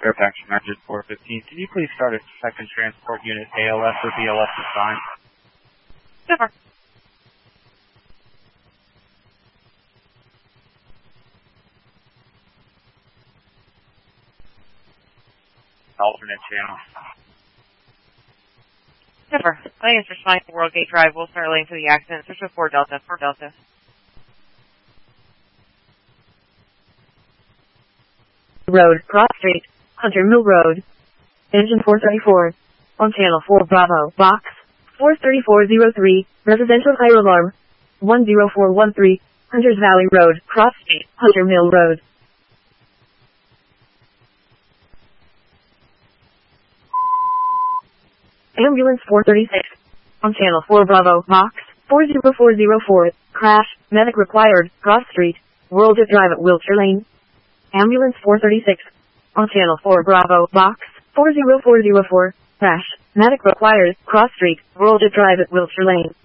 Fairfax United 415. Can you please start a second transport unit ALS or BLS assigned? Super. Alternate channel. Super. I think it's just fine. World Gate Drive. We'll start laying to the accident. Search for 4 Delta. 4 Delta. Road, Cross Street, Hunter Mill Road. Engine 434. On channel 4 Bravo, box 43403, residential fire alarm 10413, Hunters Valley Road, Cross Street, Hunter Mill Road. Ambulance 436. On channel 4 Bravo, box 40404, crash, medic required, Cross Street, World at Drive at Wiltshire Lane. Ambulance 436. On channel 4 Bravo, box 40404, crash, medic required, Cross Street, World at Drive at Wiltshire Lane.